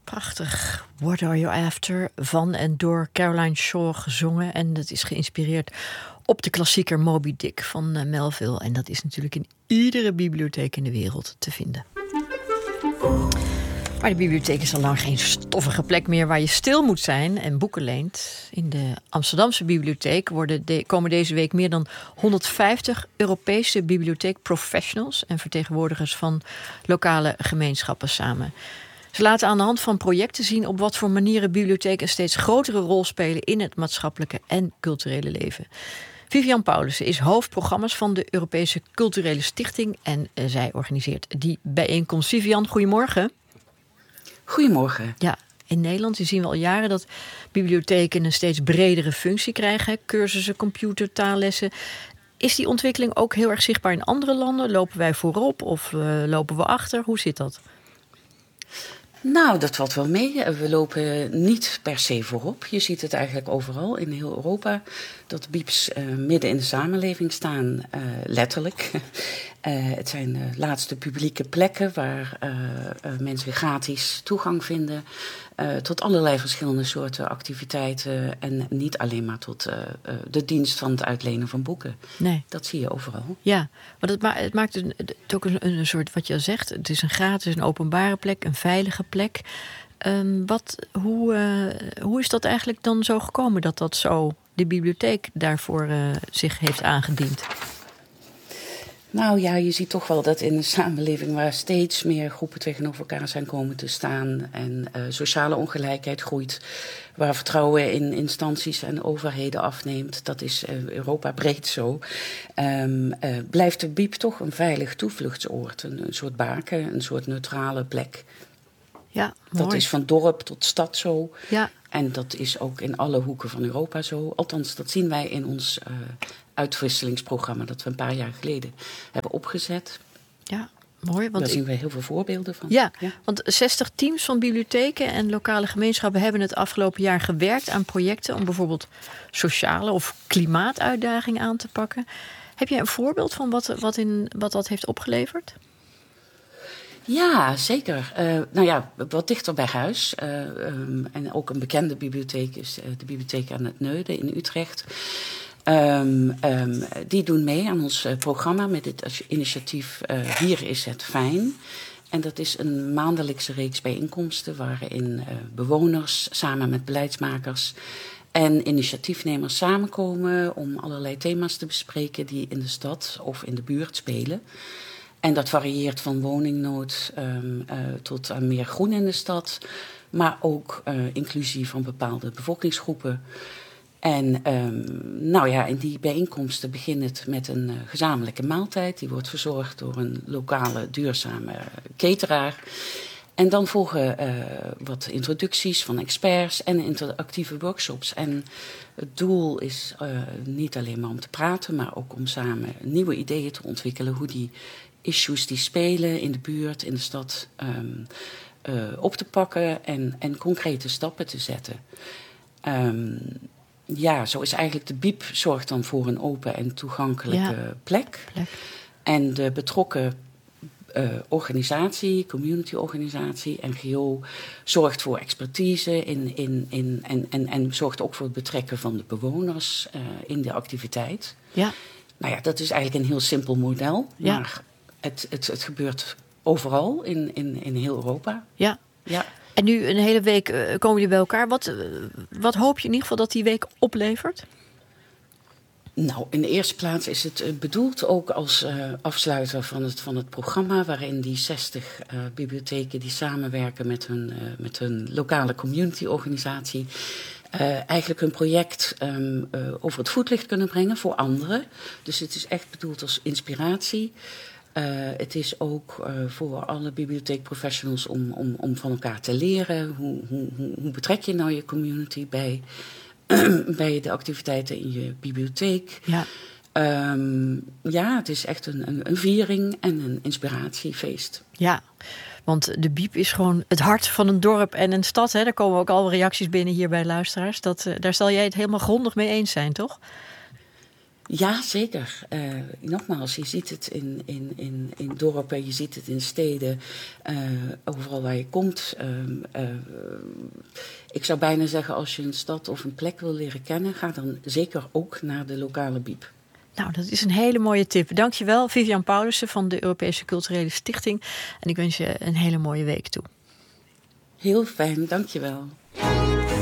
Prachtig. What Are You After? Van en door Caroline Shaw gezongen. En dat is geïnspireerd op de klassieker Moby Dick van Melville. En dat is natuurlijk in iedere bibliotheek in de wereld te vinden. Maar de bibliotheek is al lang geen stoffige plek meer waar je stil moet zijn en boeken leent. In de Amsterdamse bibliotheek komen deze week meer dan 150 Europese bibliotheekprofessionals en vertegenwoordigers van lokale gemeenschappen samen. Ze laten aan de hand van projecten zien op wat voor manieren bibliotheken een steeds grotere rol spelen in het maatschappelijke en culturele leven. Vivian Paulussen is hoofdprogramma's van de Europese Culturele Stichting en zij organiseert die bijeenkomst. Vivian, goedemorgen. Goedemorgen. Ja, in Nederland zien we al jaren dat bibliotheken een steeds bredere functie krijgen. Cursussen, computer, taallessen. Is die ontwikkeling ook heel erg zichtbaar in andere landen? Lopen wij voorop of lopen we achter? Hoe zit dat? Nou, dat valt wel mee. We lopen niet per se voorop. Je ziet het eigenlijk overal in heel Europa. Dat BIEBs midden in de samenleving staan, letterlijk. Het zijn de laatste publieke plekken waar mensen gratis toegang vinden tot allerlei verschillende soorten activiteiten. En niet alleen maar tot de dienst van het uitlenen van boeken. Nee. Dat zie je overal. Ja, maar het maakt het ook een soort, wat je al zegt, het is een gratis, een openbare plek, een veilige plek. Hoe is dat eigenlijk dan zo gekomen dat zo de bibliotheek daarvoor zich heeft aangediend? Nou ja, je ziet toch wel dat in een samenleving waar steeds meer groepen tegenover elkaar zijn komen te staan en sociale ongelijkheid groeit, waar vertrouwen in instanties en overheden afneemt, dat is Europa breed zo, blijft de BIEB toch een veilig toevluchtsoord, een soort baken, een soort neutrale plek. Ja, mooi. Dat is van dorp tot stad zo. Ja. En dat is ook in alle hoeken van Europa zo. Althans, dat zien wij in ons uitwisselingsprogramma dat we een paar jaar geleden hebben opgezet. Ja, mooi. Want daar zien we heel veel voorbeelden van. Ja, want 60 teams van bibliotheken en lokale gemeenschappen hebben het afgelopen jaar gewerkt aan projecten om bijvoorbeeld sociale of klimaatuitdagingen aan te pakken. Heb jij een voorbeeld van wat dat heeft opgeleverd? Ja, zeker. Wat dichter bij huis. En ook een bekende bibliotheek is de bibliotheek aan het Neude in Utrecht. Die doen mee aan ons programma met het initiatief Hier is het fijn. En dat is een maandelijkse reeks bijeenkomsten waarin bewoners samen met beleidsmakers en initiatiefnemers samenkomen om allerlei thema's te bespreken die in de stad of in de buurt spelen. En dat varieert van woningnood tot aan meer groen in de stad. Maar ook inclusie van bepaalde bevolkingsgroepen. En in die bijeenkomsten begint het met een gezamenlijke maaltijd. Die wordt verzorgd door een lokale duurzame cateraar. En dan volgen wat introducties van experts en interactieve workshops. En het doel is niet alleen maar om te praten, maar ook om samen nieuwe ideeën te ontwikkelen. Hoe die issues die spelen in de buurt, in de stad, op te pakken en concrete stappen te zetten. Zo is eigenlijk de BIEB zorgt dan voor een open en toegankelijke plek. En de betrokken community-organisatie, NGO, zorgt voor expertise en zorgt ook voor het betrekken van de bewoners in de activiteit. Ja. Nou ja, dat is eigenlijk een heel simpel model, maar het gebeurt overal in heel Europa. Ja. En nu een hele week komen jullie bij elkaar. Wat hoop je in ieder geval dat die week oplevert? Nou, in de eerste plaats is het bedoeld ook als afsluiter van het programma, waarin die 60 bibliotheken die samenwerken met hun lokale community-organisatie eigenlijk hun project over het voetlicht kunnen brengen voor anderen. Dus het is echt bedoeld als inspiratie. Het is ook voor alle bibliotheekprofessionals om van elkaar te leren. Hoe betrek je nou je community bij de activiteiten in je bibliotheek? Ja. Het is echt een viering en een inspiratiefeest. Ja, want de BIEB is gewoon het hart van een dorp en een stad. Hè? Daar komen ook al reacties binnen hier bij luisteraars. Daar zal jij het helemaal grondig mee eens zijn, toch? Ja, zeker. Nogmaals, je ziet het in dorpen, je ziet het in steden, overal waar je komt. Ik zou bijna zeggen, als je een stad of een plek wil leren kennen, ga dan zeker ook naar de lokale bieb. Nou, dat is een hele mooie tip. Dankjewel, Vivian Paulussen van de Europese Culturele Stichting. En ik wens je een hele mooie week toe. Heel fijn, dankjewel.